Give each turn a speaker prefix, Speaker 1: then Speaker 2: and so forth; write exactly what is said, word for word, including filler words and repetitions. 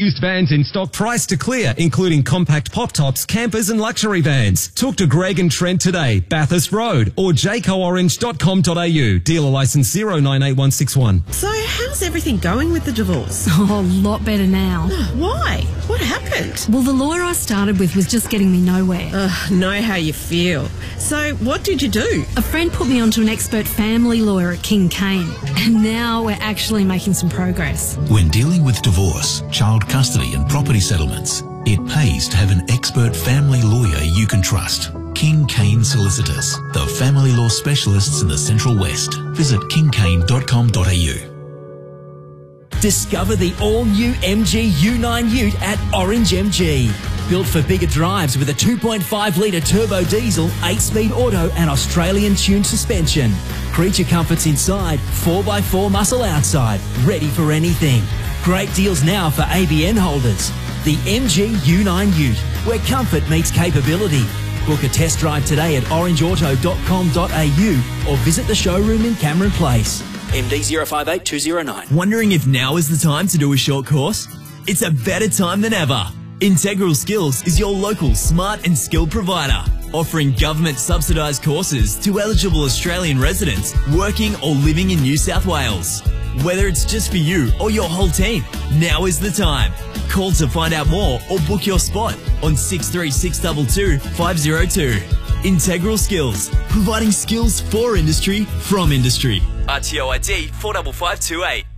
Speaker 1: used vans in stock priced to clear, including compact pop-tops, campers and luxury vans. Talk to Greg and Trent today, Bathurst Road, or jayco orange dot com dot a u. Dealer licence zero nine eight one six one.
Speaker 2: So how's everything going with the divorce?
Speaker 3: Oh, a lot better now.
Speaker 2: Why? What happened?
Speaker 3: Well, the lawyer I started with was just getting me nowhere.
Speaker 2: Ugh, know how you feel. So what did you do?
Speaker 3: A friend put me onto an expert family lawyer at King Kane, and now we're actually making some progress.
Speaker 4: When dealing with divorce, child custody and property settlements, it pays to have an expert family lawyer you can trust. King Kane Solicitors, the family law specialists in the Central West. Visit king kane dot com dot a u.
Speaker 5: Discover the all-new M G U nine Ute at Orange M G. Built for bigger drives with a two point five litre turbo diesel, eight speed auto and Australian-tuned suspension. Creature comforts inside, four by four muscle outside, ready for anything. Great deals now for A B N holders. The M G U nine Ute, where comfort meets capability. Book a test drive today at orange auto dot com dot a u or visit the showroom in Cameron Place. M D zero five eight two zero nine.
Speaker 6: Wondering if now is the time to do a short course? It's a better time than ever. Integral Skills is your local smart and skilled provider, offering government subsidised courses to eligible Australian residents working or living in New South Wales. Whether it's just for you or your whole team, now is the time. Call to find out more or book your spot on six three six two two five zero two. Integral Skills, providing skills for industry from industry. R T O I D four five five two eight.